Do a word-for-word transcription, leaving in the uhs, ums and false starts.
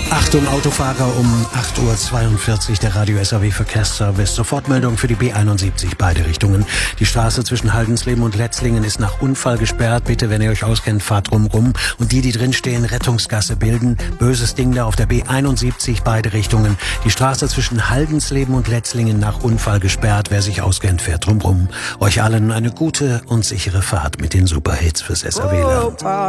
Achtung Autofahrer, um acht Uhr zweiundvierzig der Radio S A W Verkehrsservice. Sofortmeldung für die B einundsiebzig, beide Richtungen. Die Straße zwischen Haldensleben und Letzlingen ist nach Unfall gesperrt. Bitte, wenn ihr euch auskennt, fahrt rum rum. Und die, die drinstehen, Rettungsgasse bilden. Böses Ding da auf der B einundsiebzig, beide Richtungen. Die Straße zwischen Haldensleben und Letzlingen nach Unfall gesperrt. Wer sich auskennt, fährt rum rum. Euch allen eine gute und sichere Fahrt mit den Superhits fürs S A W-Land.